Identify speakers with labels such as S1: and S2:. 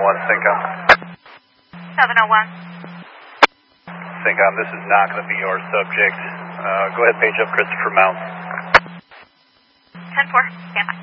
S1: Syncom.
S2: 701.
S1: Syncom, this is not going to be your subject. Go ahead, page up Christopher Mounts.
S2: 10-4, stand by.